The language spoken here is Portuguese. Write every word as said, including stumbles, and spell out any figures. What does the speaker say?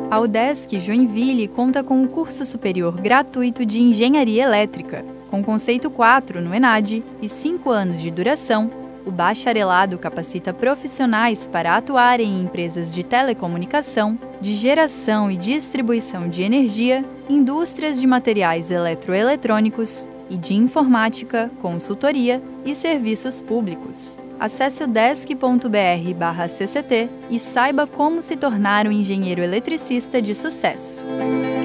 A UDESC Joinville conta com um curso superior gratuito de Engenharia Elétrica, com conceito quatro no ENAD e cinco anos de duração. O bacharelado capacita profissionais para atuarem em empresas de telecomunicação, de geração e distribuição de energia, indústrias de materiais eletroeletrônicos e de informática, consultoria e serviços públicos. Acesse udesc ponto br barra C C T e saiba como se tornar um engenheiro eletricista de sucesso.